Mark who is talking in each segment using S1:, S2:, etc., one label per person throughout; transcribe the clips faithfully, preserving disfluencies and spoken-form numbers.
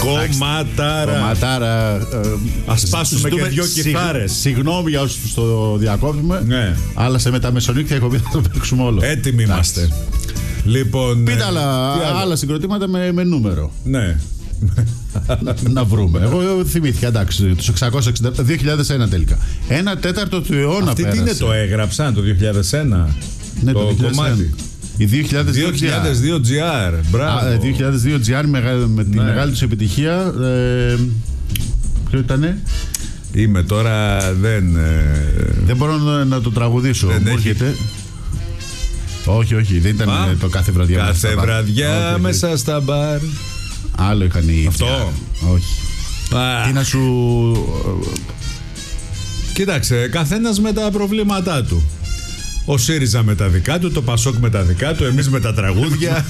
S1: Κομματάρα.
S2: Κομματάρα.
S1: Ας σπάσουμε και δυο κιθάρες.
S2: Συγγνώμη για όσους το διακόπτουμε.
S1: Ναι.
S2: Αλλά σε μεταμεσονύχτια εκπομπή θα το παίξουμε όλο.
S1: Έτοιμοι είμαστε. Λοιπόν.
S2: Πείτε άλλα, άλλα συγκροτήματα με, με νούμερο.
S1: Ναι.
S2: να, να βρούμε. Εγώ θυμήθηκα, εντάξει, τους εξακόσια εξήντα επτά, δύο χιλιάδες ένα τελικά. Ένα τέταρτο του αιώνα
S1: αυτή
S2: πέρασε.
S1: τι είναι, το έγραψαν το δύο χιλιάδες ένα.
S2: Ναι, το,
S1: το
S2: δύο χιλιάδες ένα.
S1: κομμάτι.
S2: Η δύο χιλιάδες δύο τζι αρ.
S1: Μπράβο.
S2: δύο χιλιάδες δύο τζι αρ με, με τη ναι. μεγάλη τους επιτυχία. Ε, ποιο ήτανε?
S1: Είμαι τώρα δεν... Ε,
S2: δεν μπορώ να, να το τραγουδήσω.
S1: Δεν
S2: μου
S1: έχει...
S2: έρχεται. Όχι, όχι, δεν ήταν Α, το κάθε βραδιά.
S1: Κάθε μέσα βραδιά όχι, μέσα όχι. Στα μπαρ.
S2: Άλλο είχαν οι...
S1: Αυτό.
S2: Όχι. Α. Τι να σου...
S1: Κοίταξε, καθένας με τα προβλήματά του. Ο ΣΥΡΙΖΑ με τα δικά του, το ΠΑΣΟΚ με τα δικά του, εμείς με τα τραγούδια.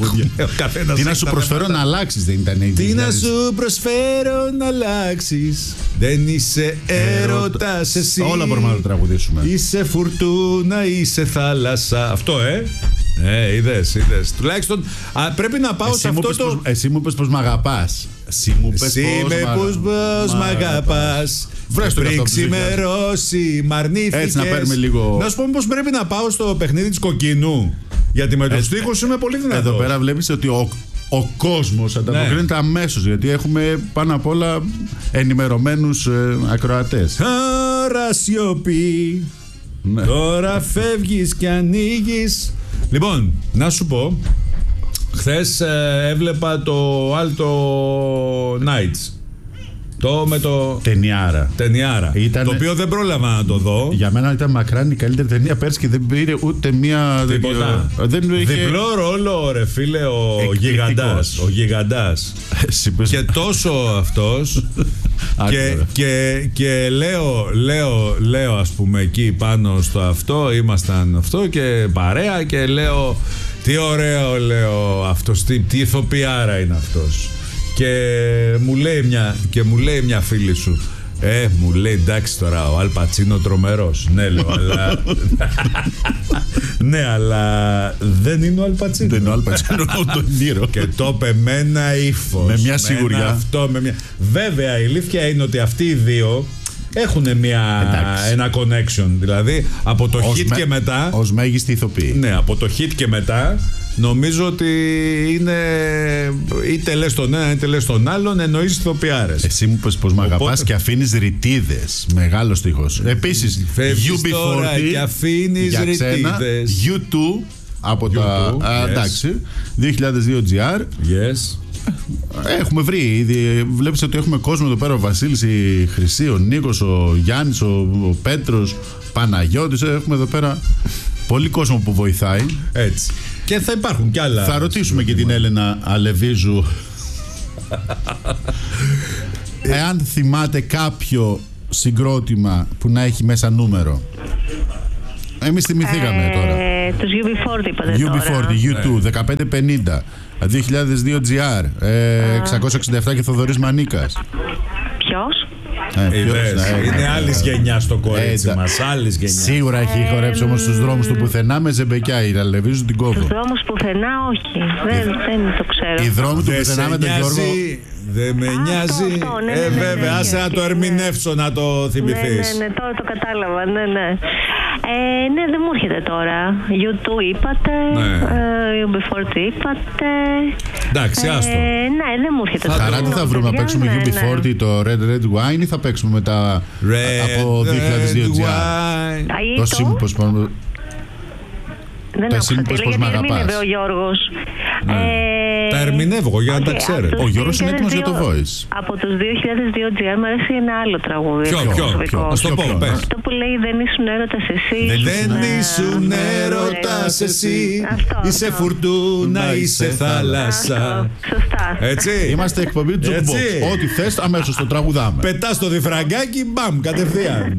S2: Τι να σου προσφέρω να αλλάξεις, δεν ήταν η
S1: Τι να σου προσφέρω να αλλάξεις. Δεν είσαι έρωτας εσύ.
S2: Όλα μπορούμε να το τραγουδήσουμε.
S1: Είσαι φουρτούνα, είσαι θάλασσα. Αυτό, ε. Ε, είδες, είδες. Τουλάχιστον α, πρέπει να πάω
S2: εσύ
S1: σε αυτό το.
S2: Πως, εσύ μου είπες πως μ' αγαπάς. Εσύ μου είπες
S1: πως μ' αγαπάς.
S2: Βρες το
S1: πριν ξημερώσει, μ' αρνήθηκες.
S2: Έτσι να παίρνουμε λίγο.
S1: Να σου πω πως πρέπει να πάω στο παιχνίδι της Κοκκινού. Γιατί με τους στίχους είμαι πολύ δυνατός.
S2: Εδώ πέρα βλέπεις ότι ο, ο κόσμος ανταποκρίνεται ναι. αμέσως. Γιατί έχουμε πάνω απ' όλα ενημερωμένους ε, ακροατές.
S1: Άρα σιωπή. Ναι. Τώρα φεύγεις και ανοίγεις. Λοιπόν, να σου πω, χθες ε, έβλεπα το Alto Nights. Το με το...
S2: Ταινιάρα.
S1: Ταινιάρα. Ήτανε... Το οποίο δεν πρόλαβα να το δω.
S2: Για μένα ήταν μακράν η καλύτερη ταινία πέρσι και δεν πήρε ούτε μία...
S1: Τίποτα.
S2: Δεν είχε...
S1: Διπλό ρόλο, ρε φίλε, ο Γιγαντάς. Ο Γιγαντάς. Και τόσο αυτός... και, και, και λέω, λέω, λέω ας πούμε εκεί πάνω στο αυτό, ήμασταν αυτό και παρέα και λέω τι ωραίο, λέω αυτός, τι, τι ηθοποιάρα είναι αυτός. Και μου λέει μια, και μου λέει μια φίλη σου, ε, μου λέει εντάξει τώρα ο Αλ Πατσίνο τρομερός. Ναι, λέω, αλλά ναι, αλλά δεν είναι ο Αλ Πατσίνο.
S2: Δεν είναι ο Αλ Πατσίνο, τον Νίρο.
S1: Και το είπε με ένα ύφος,
S2: με μια σιγουριά.
S1: Με αυτό, με μια... Βέβαια η αλήθεια είναι ότι αυτοί οι δύο έχουν μια, ένα connection. Δηλαδή από το ως hit με, και μετά.
S2: Ως μέγιστη ηθοποιή.
S1: Ναι, από το hit και μετά νομίζω ότι είναι είτε λες τον ένα είτε λες τον άλλον, εννοείς ηθοποιάρες.
S2: Εσύ μου πες πως μ' αγαπάς και αφήνεις ρητίδες. Μεγάλος στίχος. Επίσης
S1: φεύγεις τώρα και αφήνεις ρητίδες.
S2: γιου τού από U two, τα yes. εντάξει, δύο χιλιάδες δύο τζι αρ.
S1: Yes.
S2: Έχουμε βρει ήδη. Βλέπεις ότι έχουμε κόσμο εδώ πέρα. Ο Βασίλης, η Χρυσή, ο Νίκος, ο Γιάννης, ο, ο Πέτρος, Παναγιώτης. Έχουμε εδώ πέρα πολύ κόσμο που βοηθάει.
S1: Έτσι. Και θα υπάρχουν κι άλλα.
S2: Θα ρωτήσουμε και την Έλενα Αλεβίζου εάν θυμάται κάποιο συγκρότημα που να έχει μέσα νούμερο. Εμείς θυμηθήκαμε ε, τώρα.
S3: Τους γιου μπι φορτί είπατε
S2: γιου μπι φορτί, γιου τού, δεκαπέντε πενήντα, δύο χιλιάδες δύο τζι αρ, ε, εξακόσια εξήντα επτά και Θοδωρής Μανίκας.
S3: Ποιος?
S1: Ε, Είδες, ναι, είναι άλλη γενιά στο κορίτσι ε, μας. Άλλης γενιά.
S2: Σίγουρα έχει ε, χορέψει όμως στους δρόμους του πουθενά με ζεμπεκιά. Η Αλεβίζου την κόβω.
S3: Στους δρόμους πουθενά, όχι. Δεν, δεν το ξέρω.
S2: Οι δρόμοι του πουθενά με τον Γιώργο.
S1: Δεν με νοιάζει.
S3: Αυτό, αυτό, ναι,
S1: ε,
S3: ναι, ναι,
S1: βέβαια,
S3: ναι,
S1: άσε
S3: ναι,
S1: να το ερμηνεύσω, να το θυμηθείς.
S3: Ναι, ναι, ναι, τώρα το κατάλαβα. Ναι, ναι. Ε, ναι, δεν μου έρχεται τώρα. γιου τού είπατε, γιου μπι φορτί είπατε.
S1: Εντάξει, άστο.
S3: Ε, ναι, δεν μου έρχεται τώρα.
S2: Χαρά, τι θα βρούμε, να παίξουμε γιου μπι φορτί το Red Red Wine ή θα παίξουμε μετά από δύο χιλιάδες δύο τζι αρ. Το σύμπου πως πάμε.
S3: Δεν άκουσα τι λέει, γιατί ερμήνευε ο Γιώργος.
S1: Τα ερμηνεύω για να τα ξέρετε.
S2: Ο Γιώργος είναι έτοιμος για το Voice.
S3: Από τους δύο χιλιάδες δύο τζι αρ μου αρέσει ένα άλλο τραγούδι.
S1: Ποιο, ποιο, ας το πω, πες.
S3: Αυτό που λέει δεν ήσουν έρωτας εσύ.
S1: Δεν ήσουν έρωτας εσύ. Είσαι φουρτούνα, είσαι θάλασσα.
S3: Σωστά.
S1: Έτσι.
S2: Είμαστε εκπομπή του Jukebox. Ό,τι θες αμέσως το τραγουδάμε.
S1: Πετάς το διφραγκάκι, μπαμ, κατευθείαν.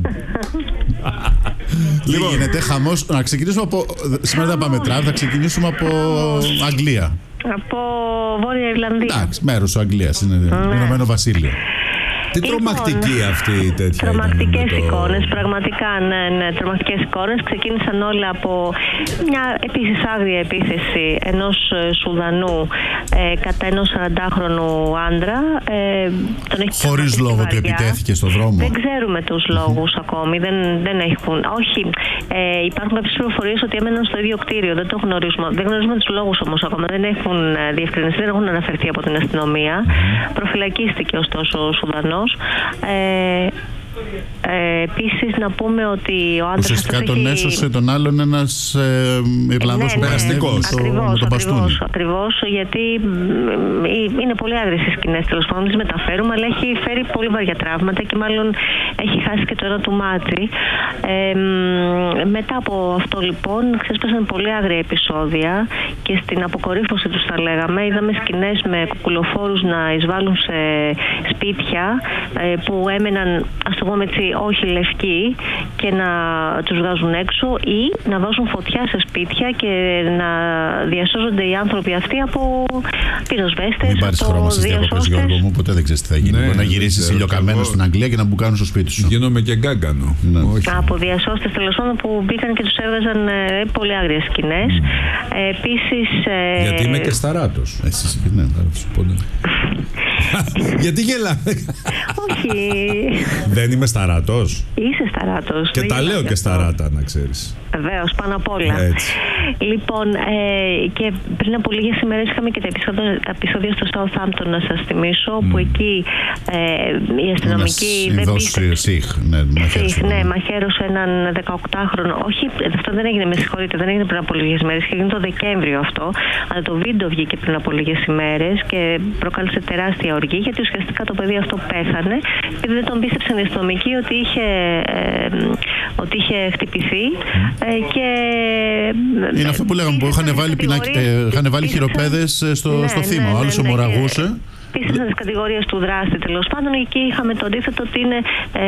S2: Τι λοιπόν, γίνεται, χαμός. Να ξεκινήσουμε από. Σήμερα δεν πάμε τραβ, θα ξεκινήσουμε από Αγγλία.
S3: Από Βόρεια Ιρλανδία.
S2: Εντάξει, μέρος της Αγγλίας είναι. Ηνωμένο Βασίλειο.
S1: Τι λοιπόν, τρομακτική αυτή η τέτοια.
S3: Τρομακτικές
S1: το...
S3: εικόνες, πραγματικά, ναι, ναι, τρομακτικές εικόνες. Ξεκίνησαν όλα από μια επίσης άγρια επίθεση ενός Σουδανού ε, κατά ενός σαραντάχρονου άντρα. Ε, τον έχει
S2: Χωρίς λόγο του επιτέθηκε στον δρόμο.
S3: Δεν ξέρουμε τους λόγους mm-hmm. ακόμη. Δεν, δεν έχουν. Όχι, ε, υπάρχουν κάποιες πληροφορίες ότι έμεναν στο ίδιο κτίριο. Δεν το γνωρίζουμε. Δεν γνωρίζουμε τους λόγους όμως ακόμα. Δεν έχουν διευκρινιστεί, δεν έχουν αναφερθεί από την αστυνομία. Mm-hmm. Προφυλακίστηκε ωστόσο ο Σουδανός. Ε, Ε, επίσης να πούμε ότι ο άντρας
S2: ουσιαστικά
S3: αυτός
S2: τον
S3: έχει...
S2: έσωσε τον άλλον ένας ε, Ιρλανδός
S1: περαστικός.
S3: Ναι, ναι, ακριβώς, ακριβώς, ακριβώς, γιατί είναι πολύ άγριες οι σκηνές, τέλος πάντων, τις μεταφέρουμε, αλλά έχει φέρει πολύ βαριά τραύματα και μάλλον έχει χάσει και το ένα του μάτι. Ε, μετά από αυτό λοιπόν ξέσπασαν πολύ άγρια επεισόδια και στην αποκορύφωση τους θα λέγαμε είδαμε σκηνές με κουκουλοφόρους να εισβάλλουν σε σπίτια ε, που έμεναν, ας το πούμε έτσι, όχι λευκοί και να τους βγάζουν έξω ή να βάζουν φωτιά σε σπίτια και να διασώζονται οι άνθρωποι αυτοί από πυροσβέστες.
S2: Μην πάρεις χρώμα στις διακοπές, Γιώργο μου, ποτέ δεν ξέρεις τι θα γίνει. Ναι, μπορεί να γυρίσεις ηλιοκαμένο στην Αγγλία και να μπουκάνουν στο σπίτι σου.
S1: Γίνομαι και γκάγκανο.
S2: Ναι.
S3: Από διασώστες τέλος πάντων που μπήκαν και τους έβγαζαν ε, πολύ άγριες σκηνές. Mm. Ε, επίσης. Ε,
S1: Γιατί είμαι και σταράτος.
S2: Εσύ, ναι, θα σου πω.
S1: Γιατί γελάμε?
S3: Όχι.
S1: Δεν είμαι σταράτος.
S3: Είσαι σταράτος.
S1: Και τα λέω και σταράτα, να ξέρεις.
S3: Βεβαίως, πάνω απ' όλα.
S1: Έτσι.
S3: Λοιπόν, ε, και πριν από λίγες ημέρες είχαμε και τα επεισόδια, τα επεισόδια στο Southampton, να σας θυμίσω, mm. που εκεί ε, οι αστυνομικοί δεν πίστεψαν.
S2: Σιχ, ναι,
S3: Σιχ, ναι, μαχαίρωσε έναν δεκαοκτάχρονο. Όχι, αυτό δεν έγινε, με συγχωρείτε, δεν έγινε πριν από λίγες ημέρες, και έγινε το Δεκέμβριο αυτό. Αλλά το βίντεο βγήκε πριν από λίγες ημέρες και προκάλεσε τεράστια οργή, γιατί ουσιαστικά το παιδί αυτό πέθανε, επειδή δεν τον πίστεψαν οι αστυνομικοί ότι είχε, ε, ότι είχε χτυπηθεί. Ε, και
S2: είναι αυτό που λέγαμε, που είχαν βάλει, ε, βάλει χειροπέδες στο, ναι, στο θύμα. Ναι, ο άλλος ναι, ομοραγούσε.
S3: Και... Πίστεψαν τις κατηγορίες του δράστη, τέλος πάντων. Εκεί είχαμε το αντίθετο ότι είναι ε,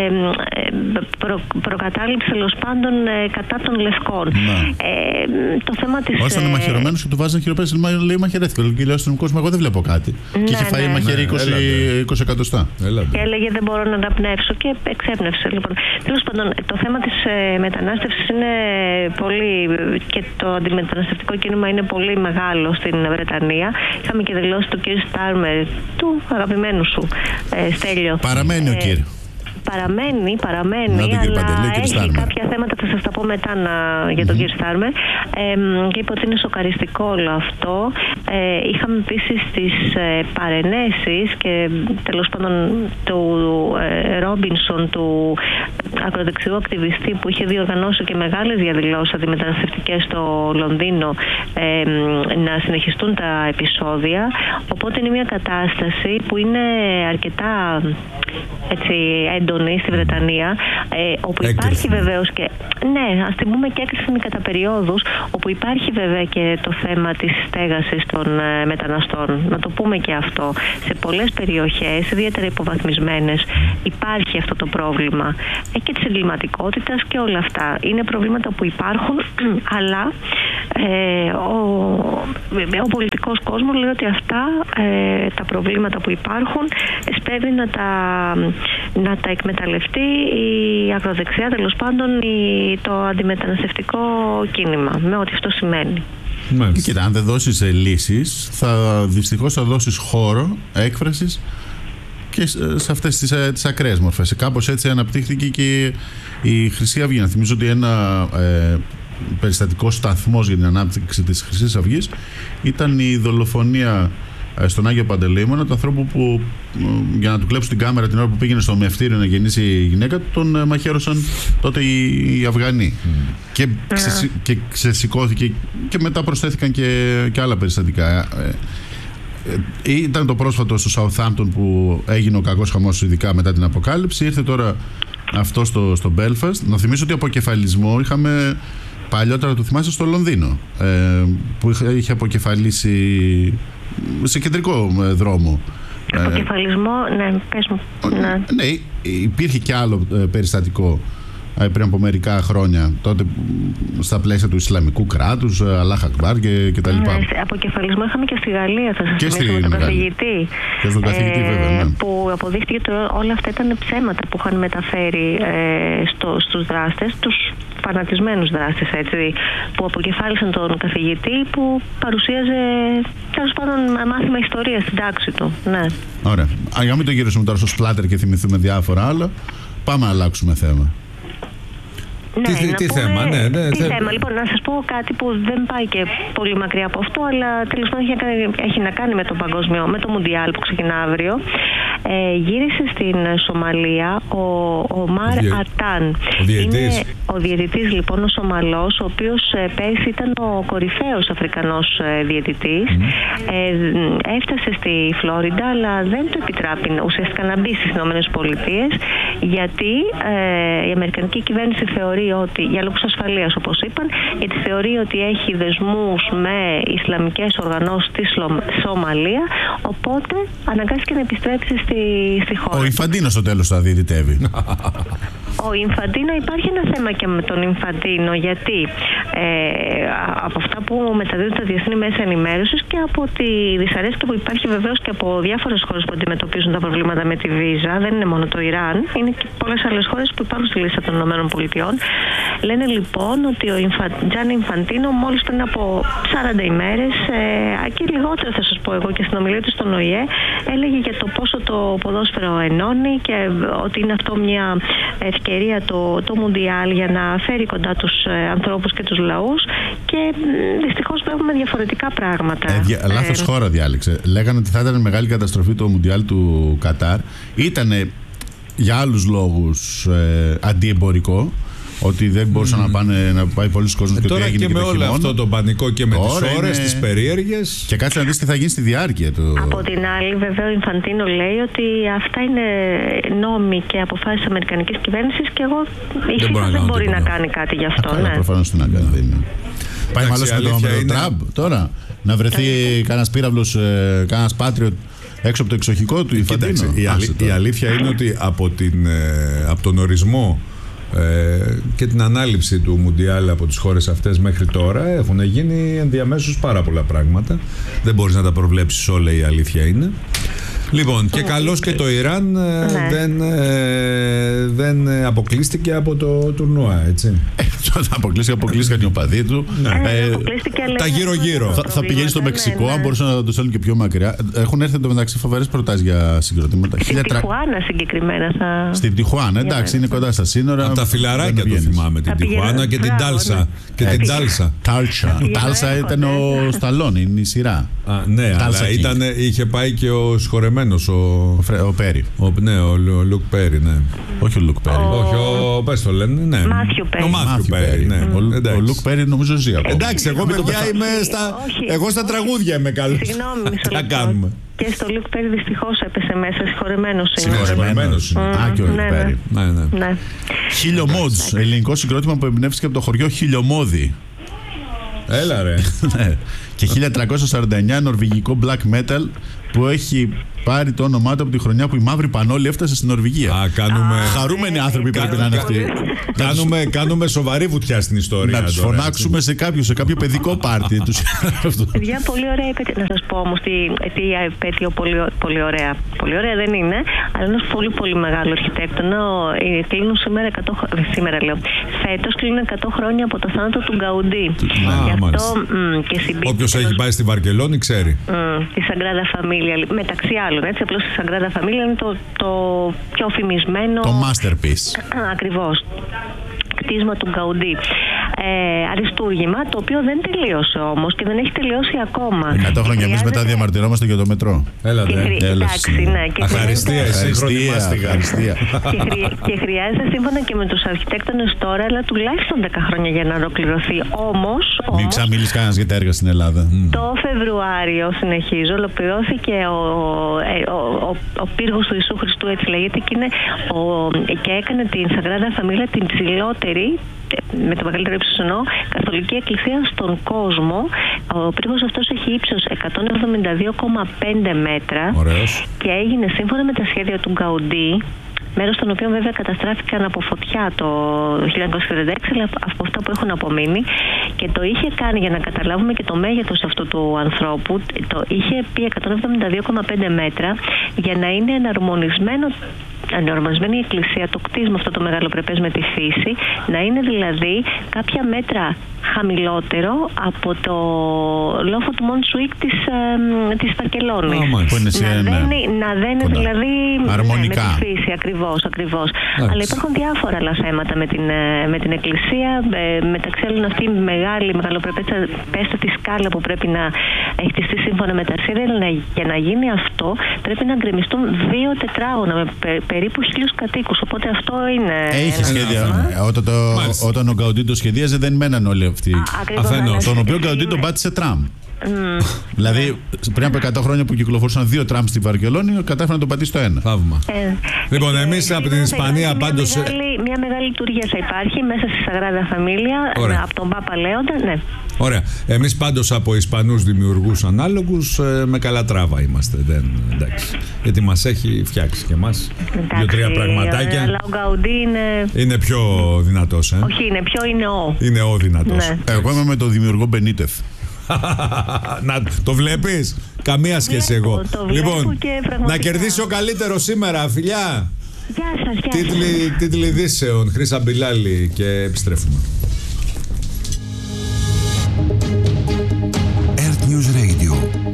S3: προ, προκατάληψη, τέλος πάντων, ε, κατά των λευκών. Ε, το θέμα της.
S2: Όσο ήταν μαχαιρωμένος και του βάζανε χειροπέδες, λέει μαχαιρέθηκε. Και λέει ο αστυνομικός, μα εγώ δεν βλέπω κάτι. Ναι, και είχε φάει ναι, μαχαιρή ναι, είκοσι εκατοστά.
S3: Και έλεγε δεν μπορώ να αναπνεύσω και εξέπνευσε. Λοιπόν, τέλος πάντων, το θέμα της ε, μετανάστευσης είναι πολύ. Και το αντιμεταναστευτικό κίνημα είναι πολύ μεγάλο στην Βρετανία. Είχαμε και δηλώσει του κ. Στάρμερ, του αγαπημένου σου, ε, Στέλιο.
S2: Παραμένει ε, ο κύριος.
S3: Παραμένει, παραμένει, να, αλλά Παντελή, έχει Στάρμερ. Κάποια θέματα, θα σας τα πω μετά να, για τον mm-hmm. κύριο Στάρμερ. Ε, και είπε ότι είναι σοκαριστικό όλο αυτό. Ε, είχαμε επίσης τις ε, παρενέσεις και τέλος πάντων του ε, Ρόμπινσον, του ακροδεξιού ακτιβιστή που είχε διοργανώσει και μεγάλες διαδηλώσεις αντιμεταναστευτικές στο Λονδίνο, ε, να συνεχιστούν τα επεισόδια. Οπότε είναι μια κατάσταση που είναι αρκετά έτσι έντονη στη Βρετανία, ε, όπου έκρηθμη. Υπάρχει βεβαίως και, ναι, ας την πούμε και έκρηθμη κατά περιόδους, όπου υπάρχει βέβαια και το θέμα της στέγασης των ε, μεταναστών. Να το πούμε και αυτό. Σε πολλές περιοχές, ιδιαίτερα υποβαθμισμένες, υπάρχει αυτό το πρόβλημα. Ε, και της εγκληματικότητας και όλα αυτά. Είναι προβλήματα που υπάρχουν, αλλά ε, ο, ο πολιτικός κόσμος λέει ότι αυτά ε, τα προβλήματα που υπάρχουν πρέπει να τα, να τα εκμεταλλευτεί η ακροδεξιά, τέλος πάντων η, το αντιμεταναστευτικό κίνημα, με ό,τι αυτό σημαίνει.
S2: Μάλιστα. Κοίτα, αν δεν δώσεις λύσεις, θα, δυστυχώς θα δώσεις χώρο έκφρασης και σε αυτές τις, τις ακραίες μορφές. Κάπως έτσι αναπτύχθηκε και η Χρυσή Αυγή. Να θυμίζω ότι ένα ε, περιστατικό σταθμός για την ανάπτυξη της Χρυσής Αυγής ήταν η δολοφονία στον Άγιο Παντελεήμονα, του ανθρώπου που για να του κλέψουν την κάμερα την ώρα που πήγαινε στο μευτήριο να γεννήσει η γυναίκα του, τον μαχαίρωσαν τότε οι, οι Αφγανοί. Mm. Και, ξεσυ, και ξεσηκώθηκε και μετά προσθέθηκαν και, και άλλα περιστατικά. Ε, ήταν το πρόσφατο στο Southampton που έγινε ο κακός χαμός, ειδικά μετά την αποκάλυψη. Ήρθε τώρα αυτό στο, στο Belfast. Να θυμίσω ότι αποκεφαλισμό είχαμε παλιότερα, το θυμάσαι, στο Λονδίνο, ε, που είχε, είχε αποκεφαλίσει σε κεντρικό δρόμο.
S3: Αποκεφαλισμό, ναι, πες μου.
S2: Ναι, ναι, υπήρχε και άλλο περιστατικό πριν από μερικά χρόνια, τότε στα πλαίσια του Ισλαμικού κράτους, Αλάχ Ακμπάρ και, και τα λοιπά.
S3: Ναι, αποκεφαλισμό είχαμε και στη Γαλλία, θα σας θυμίσω, με τον καθηγητή.
S2: Και στον καθηγητή, ε, βέβαια, ναι.
S3: Που αποδείχτηκε ότι όλα αυτά ήταν ψέματα που είχαν μεταφέρει ε, στο, στους δράστες, τους φανατισμένους δράστες, έτσι, που αποκεφάλισαν τον καθηγητή που παρουσίαζε, τέλος πάντων, μάθημα ιστορίας στην τάξη του. Ναι.
S2: Ωραία. Α, για να μην το γυρίσουμε τώρα στο σπλάτερ και θυμηθούμε διάφορα άλλα, πάμε να αλλάξουμε θέμα.
S3: Ναι,
S1: τι τι
S3: πούμε,
S1: θέμα, ναι, ναι.
S3: Τι
S1: θε...
S3: θέμα, λοιπόν, να σας πω κάτι που δεν πάει και πολύ μακριά από αυτό, αλλά τέλος πάντων έχει, έχει να κάνει με το παγκόσμιο, με το Μουντιάλ που ξεκινά αύριο. Ε, γύρισε στην Σομαλία ο, ο Μαρ
S1: Διε...
S3: Ατάν.
S1: Ο διαιτητής.
S3: Είναι ο διαιτητής, λοιπόν, ο Σομαλός, ο οποίος ε, πέρσι ήταν ο κορυφαίος Αφρικανός ε, διαιτητής. Mm. Ε, έφτασε στη Φλόριντα, αλλά δεν του επιτράπει ουσιαστικά να μπει στις ΗΠΑ, γιατί ε, η Αμερικανική κυβέρνηση θεωρεί ότι, για λόγους ασφαλείας όπως είπαν, γιατί θεωρεί ότι έχει δεσμούς με ισλαμικές οργανώσεις στη Σομαλία, οπότε αναγκάστηκε να επιστρέψει στη, στη χώρα.
S2: Ο Ινφαντίνο στο τέλος θα διαιτητεύει.
S3: Ο Ινφαντίνο, υπάρχει ένα θέμα και με τον Ινφαντίνο, γιατί ε, από αυτά που μεταδίδουν τα διεθνή μέσα ενημέρωσης και από τη δυσαρέσκεια που υπάρχει βεβαίως και από διάφορες χώρες που αντιμετωπίζουν τα προβλήματα με τη βίζα, δεν είναι μόνο το Ιράν, είναι και πολλές άλλες χώρες που υπάρχουν στη λίστα των ΗΠΑ. Λένε λοιπόν ότι ο Ινφα... Τζάνι Ινφαντίνο μόλις πριν από σαράντα ημέρες ε, και λιγότερο θα σας πω εγώ, και στην ομιλία του στον Ο Η Ε έλεγε για το πόσο το ποδόσφαιρο ενώνει και ότι είναι αυτό μια ευκαιρία το, το Μουντιάλ για να φέρει κοντά τους ε, ανθρώπους και τους λαούς, και ε, δυστυχώς βλέπουμε διαφορετικά πράγματα.
S2: Ε, δια, λάθος ε, χώρα διάλεξε. Λέγανε ότι θα ήταν μεγάλη καταστροφή το Μουντιάλ του Κατάρ. Ήτανε για άλλους λόγους ε, αντιεμπορικό, ότι δεν μπορούσαν mm. να, πάνε, να πάει πολλοί κόσμος,
S1: ε,
S2: και
S1: τώρα
S2: ότι έγινε
S1: και,
S2: και
S1: με όλο αυτό το πανικό και με τώρα τις ώρες, είναι... τις περίεργες.
S2: Και κάτσε να δεις τι θα γίνει στη διάρκεια του.
S3: Από την άλλη, βέβαια, ο Ινφαντίνο λέει ότι αυτά είναι νόμοι και αποφάσεις της Αμερικανικής κυβέρνησης, και εγώ δεν, μπορεί, δεν μπορεί να κάνει κάτι γι' αυτό.
S2: Ναι. Προφανώς τι να κάνει. Ναι. Πάει μάλλον με τον είναι... Τραμπ τώρα να βρεθεί κανένας πύραυλος, ε, κανένας Patriot έξω από το εξοχικό του Ινφαντίνο.
S1: Η, αλή, η αλήθεια είναι ότι από, την, ε, από τον ορισμό Ε, και την ανάληψη του Μουντιάλ από τις χώρες αυτές μέχρι τώρα έχουν γίνει ενδιαμέσως πάρα πολλά πράγματα. Δεν μπορείς να τα προβλέψεις όλα, η αλήθεια είναι. Λοιπόν, και καλώς και το Ιράν ναι. δεν, ε, δεν αποκλείστηκε από το τουρνουά, έτσι.
S2: Ε, αποκλείστηκε, αποκλείστηκαν οι οπαδοί του.
S3: Ναι. Ε,
S1: τα γύρω-γύρω.
S2: Θα, θα πηγαίνει στο Μεξικό, ναι, αν μπορούσαν να το στέλνουν και πιο μακριά. Έχουν έρθει εντωμεταξύ φοβερές προτάσεις για συγκροτήματα.
S3: Στην Τιχουάνα συγκεκριμένα θα.
S2: Στην Τιχουάνα, εντάξει, είναι κοντά στα σύνορα.
S1: Από τα φιλαράκια το θυμάμαι, την Τιχουάνα και την Τάλσα. Και την Τάλσα.
S2: Τάλσα ήταν ο Σταλόνι, είναι η σειρά.
S1: Ναι, αλλά είχε πάει και ο συγχωρεμένος. Ο,
S2: ο Πέρι.
S1: Ο, ναι, ο, ο Λουκ Πέρι, ναι.
S2: Όχι ο Λουκ Πέρι.
S1: Ο... Όχι, ο. Πες το λένε, ναι.
S3: Μάθιου Πέρι.
S1: Ο Μάθιου Πέρι, ναι.
S2: Mm. Ο, ο Λουκ Πέρι νομίζω ζει ακόμα.
S1: Εντάξει, εγώ παιδιά είμαι στα. Εγώ στα τραγούδια είμαι καλό.
S3: Συγγνώμη, μισό
S1: λεπτό. Τι κάνουμε.
S3: Και στο Λουκ Πέρι δυστυχώς έπεσε μέσα, συγχωρεμένος είναι.
S2: Συγχωρεμένος είναι. Α, και ο Λουκ Πέρι.
S1: Ναι, ναι.
S2: Χιλιομόδς, ελληνικό συγκρότημα που εμπνεύστηκε από το χωριό Χιλιομόδι.
S1: Έλα ρε.
S2: Και χίλια τριακόσια σαράντα εννιά νορβηγικό black metal που έχει πάρει το όνομά του από τη χρονιά που η Μαύρη Πανόλη έφτασε στην Νορβηγία.
S1: Α, κάνουμε...
S2: Χαρούμενοι άνθρωποι κα... πρέπει να είναι αυτοί.
S1: Κάνουμε, κάνουμε σοβαρή βουτιά στην ιστορία.
S2: Να τους φωνάξουμε σε κάποιο, σε κάποιο παιδικό πάρτι.
S3: Παιδιά, πολύ ωραία επέτειο. Να σας πω όμως τι, τι επέτειο πολύ, πολύ ωραία. Πολύ ωραία δεν είναι, αλλά είναι πολύ πολύ μεγάλο αρχιτέκτονο. Κλείνουν σήμερα εκατό χρόνια. Σήμερα λέω. Φέτος κλείνουν εκατό χρόνια από το θάνατο του Γκαουντή.
S1: Όποιος έχει πάει στη Βαρκελόνη ξέρει.
S3: Τη Sagrada Familia, μεταξύ άλλων. Έτσι, απλώς η Sagrada Familia είναι το, το πιο φημισμένο.
S2: Το masterpiece.
S3: Ακριβώς. Κτίσμα του Γκαουντή. Ε, αριστούργημα, το οποίο δεν τελείωσε όμως και δεν έχει τελειώσει ακόμα.
S2: εκατό χρόνια εμείς μετά διαμαρτυρόμαστε για το μετρό.
S1: Έλα,
S3: και, χρει... Εντάξει, ναι. Και
S1: αχαριστία,
S2: αχαριστία.
S3: και, χρει... και χρειάζεται σύμφωνα και με τους αρχιτέκτονες τώρα, αλλά τουλάχιστον δέκα χρόνια για να ολοκληρωθεί. Όμως.
S2: Μην ξαμίλεις κανένας για τα έργα στην Ελλάδα.
S3: Το Φεβρουάριο, συνεχίζω, ολοκληρώθηκε ο, ο, ο, ο πύργος του Ιησού Χριστού, έτσι λέγεται, και, είναι ο, και έκανε την Sagrada Familia την ψηλότερη, με το μεγαλύτερο ύψος εννοώ, καθολική εκκλησία στον κόσμο. Ο πύργος αυτός έχει ύψος εκατόν εβδομήντα δύο κόμμα πέντε μέτρα.
S1: Ωραίος.
S3: Και έγινε σύμφωνα με τα σχέδια του Γκαουντή μέρος των οποίων βέβαια καταστράφηκαν από φωτιά το χίλια εννιακόσια ογδόντα έξι, αλλά από αυτά που έχουν απομείνει. Και το είχε κάνει, για να καταλάβουμε και το μέγεθος αυτού του ανθρώπου, το είχε πει εκατόν εβδομήντα δύο κόμμα πέντε μέτρα για να είναι εναρμονισμένο. Ανορμασμένη η εκκλησία, το κτίσμα αυτό το μεγαλοπρεπές με τη φύση, να είναι δηλαδή κάποια μέτρα χαμηλότερο από το λόφο του Μοντσουίκ της, ε, της Βαρκελόνης.
S2: Oh,
S3: να, δένει, να δένει δηλαδή
S2: αρμονικά.
S3: Ναι, με τη φύση, ακριβώς, ακριβώς. Αλλά υπάρχουν διάφορα άλλα θέματα με την, με την εκκλησία, ε, μεταξύ άλλων αυτή η μεγάλη, μεγαλοπρεπέστατη σκάλα που πρέπει να έχει χτιστεί σύμφωνα με τα αρχαία. Για να γίνει αυτό πρέπει να γκρεμιστούν δύο τετράγωνα με περίπου χίλιους κατοίκους, οπότε αυτό είναι.
S2: Έχει σχέδια. Όταν, το, όταν ο Γκαουντί το σχεδίαζε, δεν μέναν όλοι αυτοί.
S3: Αφενός.
S2: Τον οποίο Γκαουντί τον πάτησε τραμ. Mm. Δηλαδή, πριν από εκατό χρόνια που κυκλοφορούσαν δύο τραμ στη Βαρκελόνη, κατάφερε να τον πατήσει το ένα.
S1: Θαύμα. Ε, λοιπόν, εμείς ε, από την Ισπανία πάντως.
S3: Μια μεγάλη, μια μεγάλη λειτουργία θα υπάρχει μέσα στη Σαγράδα Φαμίλια, από τον Πάπα Λέοντα. Ναι.
S1: Ωραία. Εμείς πάντως από Ισπανούς δημιουργούς ανάλογους ε, με καλά τράβα είμαστε. Δεν, εντάξει. Γιατί μας έχει φτιάξει και εμάς δύο-τρία πραγματάκια.
S3: Αλλά ο Γκαουντί είναι.
S1: Είναι πιο δυνατός. Ε?
S3: Όχι, είναι πιο είναι ο.
S1: Είναι ο δυνατός.
S3: Ναι.
S2: Εγώ είμαι με τον δημιουργό Μπενίτεθ.
S1: Να το βλέπεις. Καμία σχέση
S3: βλέπω,
S1: εγώ.
S3: Το
S1: λοιπόν,
S3: και
S1: να κερδίσει ο καλύτερος σήμερα, φιλιά.
S3: Γεια σας, γεια σας.
S1: Τίτλοι, τίτλοι ειδήσεων, Χρύσα Μπιλάλη, και επιστρέφουμε.